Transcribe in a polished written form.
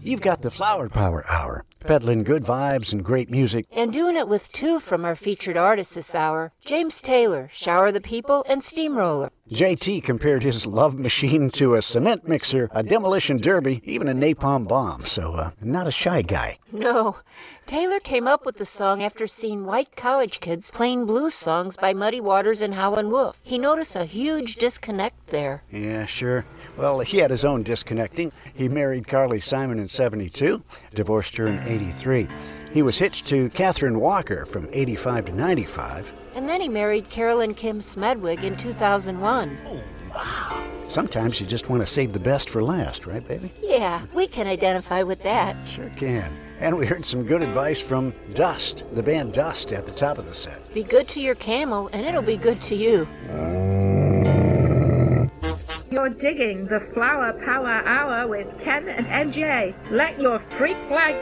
You've got the Flower Power Hour, peddling good vibes and great music. And doing it with two from our featured artists this hour, James Taylor, Shower the People, and Steamroller. JT compared his love machine to a cement mixer, a demolition derby, even a napalm bomb, so not a shy guy. No, Taylor came up with the song after seeing white college kids playing blues songs by Muddy Waters and Howlin' Wolf. He noticed a huge disconnect there. Yeah, sure. Well, he had his own disconnecting. He married Carly Simon in 72, divorced her in 83. He was hitched to Catherine Walker from 85 to 95. And then he married Carolyn Kim Smedwig in 2001. Oh, wow. Sometimes you just want to save the best for last, right, baby? Yeah, we can identify with that. Sure can. And we heard some good advice from Dust, the band Dust, at the top of the set. Be good to your camel, and it'll be good to you. You're digging the Flower Power Hour with Ken and MJ. Let your freak flag